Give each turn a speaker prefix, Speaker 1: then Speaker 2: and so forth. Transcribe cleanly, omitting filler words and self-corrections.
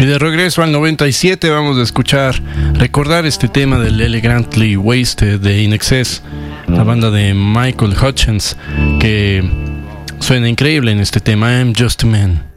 Speaker 1: Y de regreso al 97 vamos a recordar este tema del Elegantly Wasted de In Excess, la banda de Michael Hutchence, que suena increíble en este tema, I'm Just a Man.